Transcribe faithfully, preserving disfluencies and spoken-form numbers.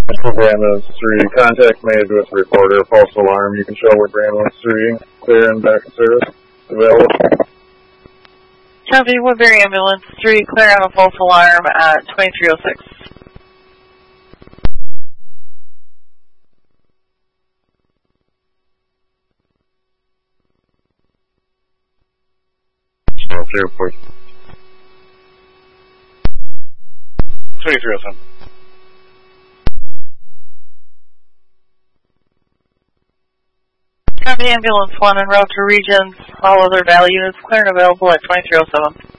Ambulance three, contact made with reporter, false alarm. You can show Woodbury Ambulance three, clear and back in service, available. Copy, Woodbury Ambulance three, clear on a false alarm at twenty-three oh six. twenty-three oh seven. Copy, Ambulance one en route to Regions. All other values clear and available at twenty-three oh seven.